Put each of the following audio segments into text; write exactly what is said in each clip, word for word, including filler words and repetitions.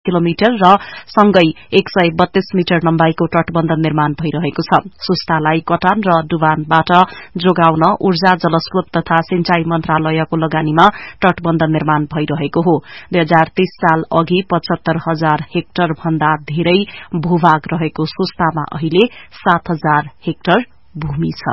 Kilometre र सँगै एक सय बत्तीस मिटर लम्बाइको तटबन्ध निर्माण भइरहेको छ। सुस्तालाई कटान र डुबानबाट जोगाउन ऊर्जा जलस्रोत तथा सिंचाई मन्त्रालयको लगानीमा तटबन्ध निर्माण भइरहेको हो। दुई हजार तीस साल अघि पचहत्तर हजार हेक्टर भन्दा धेरै भूभाग रहेको सुस्तामा अहिले सात हजार हेक्टर भूमि छ।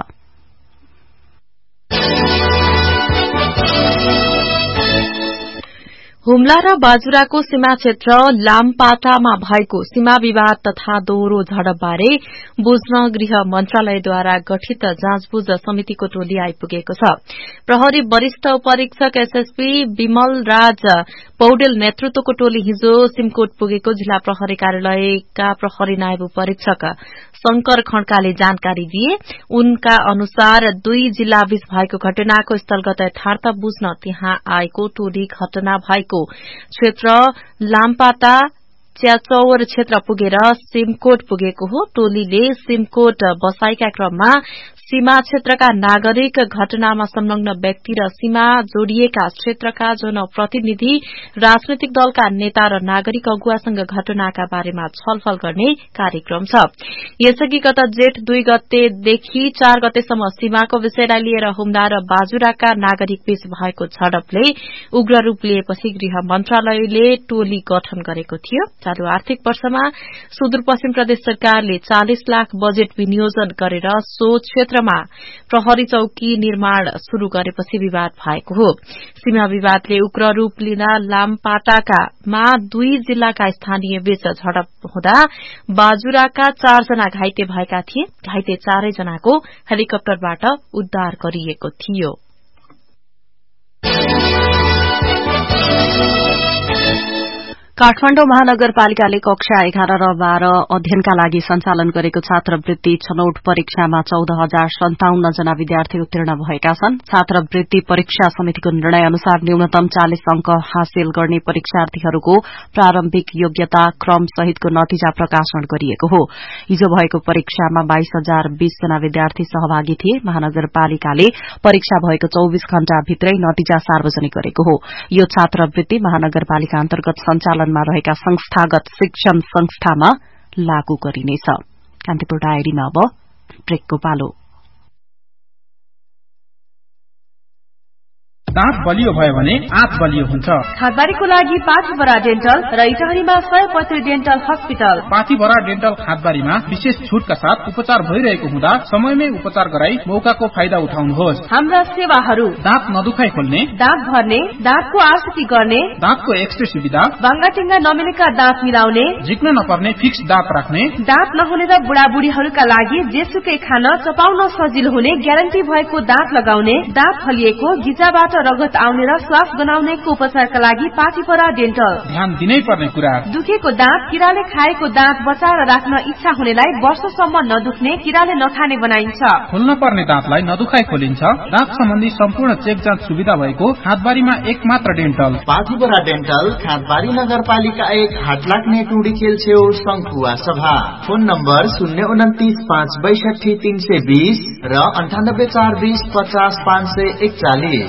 हुम्ला र बाजुराको सीमा क्षेत्र लामपाटामा भएको सीमा विवाद तथा दोहोरो झडपबारे बुझ्न गृह मन्त्रालयद्वारा गठित जाँचबुझ समितिको टोली आइपुगेको छ। प्रहरी वरिष्ठ उपरीक्षक एसएसपी विमल राज पौडेल नेतृत्वको टोली हिजो सिमकोट पुगेको जिल्ला प्रहरी कार्यालयका प्रहरी नायब उपरीक्षक शंकर खड्काले जानकारी दिए। उनका अनुसार दुई जिल्लाबीच भएको घटनाको स्थलगत यथार्थ बुझ्न त्यहाँ आएको टोली घटना भएको क्षेत्र लामपाटा च्याचौर क्षेत्र पुगेर सिमकोट पुगेको हो। टोलीले सिमकोट बसाईका क्रममा सीमा क्षेत्रका नागरिक, घटनामा संलग्न व्यक्ति र सीमा जोडिएका क्षेत्रका जनप्रतिनिधि, राजनैतिक दलका नेता र नागरिक अगुवासँग घटनाका बारेमा छलफल गर्ने कार्यक्रम छ। यसअघि गत जेठ दुई गतेदेखि चार गतेसम्म सीमाको विषयलाई लिएर हुम्ला र बाजुराका नागरिक बीच भएको झडपले उग्र रूप लिएपछि गृह मन्त्रालयले टोली गठन गरेको थियो। चालू आर्थिक वर्षमा सुदूरपश्चिम प्रदेश सरकारले चालिस लाख बजेट विनियोजन गरेर सो क्षेत्र प्रहरी चौकी निर्माण शुरू गरेपछि विवाद भएको हो। सीमा विवादले उग्र रूप लिँदा लामपाटाकामा दुई जिल्लाका स्थानीय बीच झडप हुँदा बाजुराका चारजना घाइते भएका थिए। घाइते चारैजनाको हेलिकप्टरबाट उद्धार गरिएको थियो। काठमाडौँ महानगरपालिकाले कक्षा एघार र बाह्र अध्ययनका लागि सञ्चालन गरेको छात्रवृत्ति छनौट परीक्षामा चौध हजार सन्ताउन्न जना विद्यार्थी उत्तीर्ण भएका छन्। छात्रवृत्ति परीक्षा समितिको निर्णय अनुसार न्यूनतम चालिस अंक हासिल गर्ने परीक्षार्थीहरूको प्रारम्भिक योग्यता क्रम सहितको नतिजा प्रकाशन गरिएको हो। हिजो भएको परीक्षामा बाइस हजार बीस जना विद्यार्थी सहभागी थिए। महानगरपालिकाले परीक्षा भएको चौबीस घण्टा भित्रै नतिजा सार्वजनिक गरेको हो। यो छात्रवृत्ति महानगरपालिका अन्तर्गत सञ्चालन मा रहेका संस्थागत शिक्षण संस्थामा लागू गरिनेछ। कान्तिपुर डायरीमा अब ब्रेकको पालो। दाँत बलियो भयो भने आँत बलियो हुन्छ। खादबारीको लागि पाथीभरा डेन्टल र इटहरीमा सय पैँतिस डेन्टल हस्पिटल। पाथीभरा डेन्टल खादबारीमा विशेष छुटका साथ उपचार भइरहेको हुँदा समयमै उपचार गराई मौकाको फाइदा उठाउनुहोस्। हाम्रा सेवाहरू दाँत नदुखाइ खोल्ने, दाँत भर्ने, दाँतको आरसीटी गर्ने, दाँतको एक्सरे सुविधा, बाङ्गाटिङ्गा नमिलेका दाँत मिलाउने, झिक्न नपर्ने फिक्स दाँत राख्ने, दाँत नहुने र बुढाबुढीहरूका लागि जेसुकै खान चपाउन सजिलो हुने ग्यारेन्टी भएको दाँत लगाउने, दाँत फलिएको, गिजाबाट रगत आउने र श्वास बनाउनेको उपचारका लागि पाथीभरा डेन्टल। ध्यान दिनै पर्ने कुरा, दुखेको दाँत, किराले खाएको दाँत बचाएर राख्न इच्छा हुनेलाई वर्षसम्म नदुख्ने, किराले नखाने बनाइन्छ। खोल्न पर्ने दाँतलाई नदुखाइ खोलिन्छ। दाँत सम्बन्धी सम्पूर्ण चेक जाँच सुविधा भएको खादबारीमा एक मात्र डेन्टल। पाथीभरा डेन्टल, खादबारी नगरपालिका एक, हाटलाग्ने टुडी खेल छेउ, सङ्खुवा सभा। फोन नम्बर शून्य उन्तिस पाँच बैसठी तीन सय बीस र अन्ठानब्बे चार बीस पचास पाँच सय एकचालिस।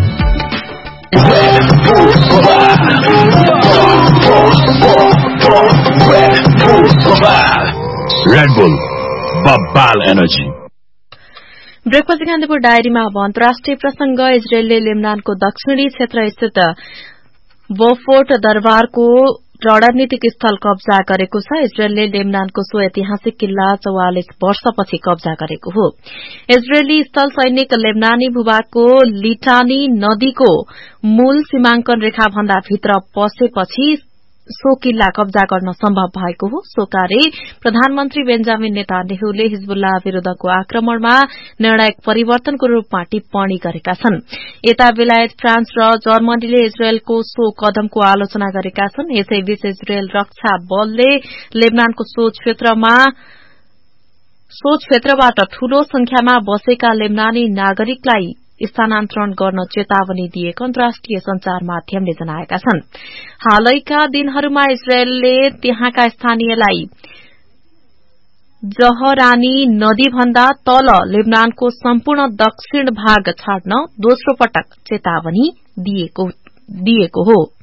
Red Bull, Babal Energy. ब्रेकपछि Kantipur डायरीमा अब अन्तर्राष्ट्रिय प्रसंग। इजरायलले लेबनानको दक्षिणी क्षेत्र स्थित बोफोर्ट दरबारको रणनीतिक स्थल कब्जा गरेको छ। इजरायलले लेबनानको सो ऐतिहासिक किल्ला चौवालिस वर्षपछि कब्जा गरेको हो। इजरायली स्थल सैनिक लेबनानी भूभागको लिटानी नदीको मूल सीमांकन रेखा भन्दा भित्र पसेपछि सो किल्ला कब्जा गर्न सम्भव भएको हो। सो कार्य प्रधानमन्त्री बेन्जामिन नेतान्याहुले हिजबुल्लाह विरूद्धको आक्रमणमा निर्णायक परिवर्तनको रूपमा टिप्पणी गरेका छन्। यता बेलायत, फ्रान्स र जर्मनीले इजरायलको सो कदमको आलोचना गरेका छन्। यसैबीच इजरायल रक्षा बलले लेबनानको सो क्षेत्रमा सो क्षेत्रबाट ठूलो संख्यामा बसेका लेबनानी नागरिकलाई स्थानान्तरण गर्न चेतावनी दिएको अन्तर्राष्ट्रिय संचार माध्यमले जनाएका छन्। हालैका दिनहरूमा इजरायलले त्यहाँका स्थानीयलाई जहरानी नदी भन्दा तल लेबनानको सम्पूर्ण दक्षिण भाग छाड्न दोस्रो पटक चेतावनी दिएको दिएको हो।